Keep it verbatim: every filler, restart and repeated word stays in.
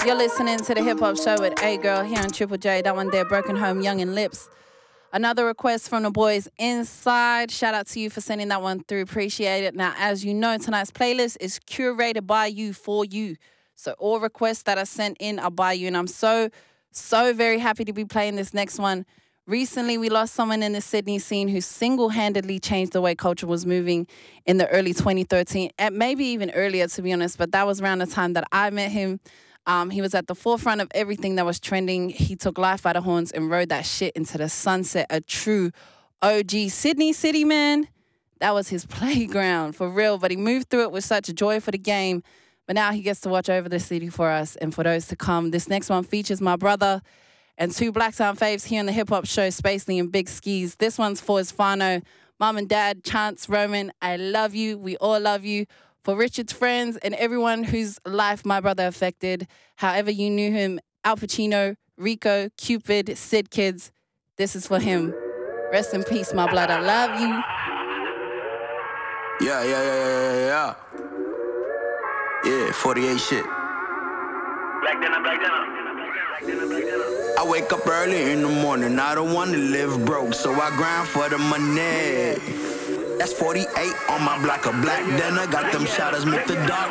You're listening to the Hip Hop Show with A Girl here on Triple J. That one there, Broken Home, Young and Lips. Another request from the boys inside. Shout out to you for sending that one through. Appreciate it. Now, as you know, tonight's playlist is curated by you for you. So all requests that are sent in are by you. And I'm so, so very happy to be playing this next one. Recently, we lost someone in the Sydney scene who single-handedly changed the way culture was moving in the early twenty thirteen, and maybe even earlier, to be honest, but that was around the time that I met him. Um, he was at the forefront of everything that was trending. He took life by the horns and rode that shit into the sunset. A true O G. Sydney City, man, that was his playground, for real, but he moved through it with such joy for the game. But now he gets to watch over the city for us and for those to come. This next one features my brother and two Black Sound faves here on the Hip Hop Show, Spacely and Big Skis. This one's for his whānau, Mom and Dad, Chance, Roman. I love you. We all love you. For Richard's friends and everyone whose life my brother affected, however you knew him, Al Pacino, Rico, Cupid, Sid Kids, this is for him. Rest in peace, my blood. I love you. Yeah, yeah, yeah, yeah, yeah, yeah. Yeah, forty-eight shit. Black dinner, black dinner. I wake up early in the morning, I don't wanna live broke, so I grind for the money. That's forty-eight on my block of black dinner, got them shotters, make the dark